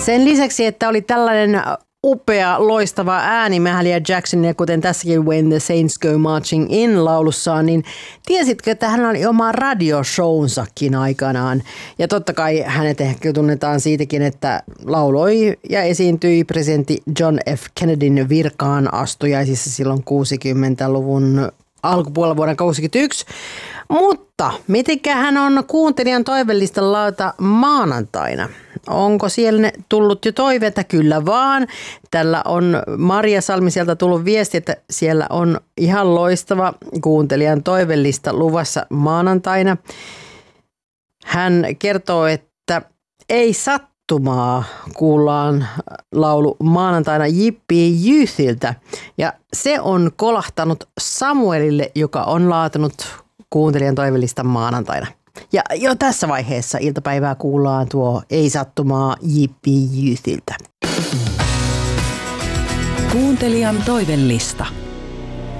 Sen lisäksi, että oli tällainen upea, loistava ääni Mahalia Jacksonia, kuten tässäkin When the Saints Go Marching In -laulussaan, niin tiesitkö, että hän oli oma radioshowsakin aikanaan? Ja totta kai hänet ehkä tunnetaan siitäkin, että lauloi ja esiintyi presidentti John F. Kennedyn virkaan astujaisissa silloin 60-luvun alkupuolella vuonna 1961. Mutta mitenkä hän on kuuntelijan toivellista lauta maanantaina? Onko siellä tullut jo toiveita? Kyllä vaan. Tällä on Maria Salmiselta tullut viesti, että siellä on ihan loistava kuuntelijan toivellista luvassa maanantaina. Hän kertoo, että ei sattumaa kuullaan laulu maanantaina Yippee Youthiltä. Ja se on kolahtanut Samuelille, joka on laatunut kuuntelijan toivellista maanantaina. Ja jo tässä vaiheessa iltapäivää kuullaan tuo Ei sattumaa Yippee Youthiltä. Kuuntelijan toivellista.